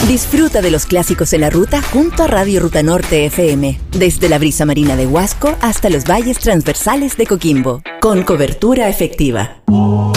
Disfruta de los clásicos en la ruta junto a Radio Ruta Norte FM, desde la brisa marina de Huasco hasta los valles transversales de Coquimbo, con cobertura efectiva.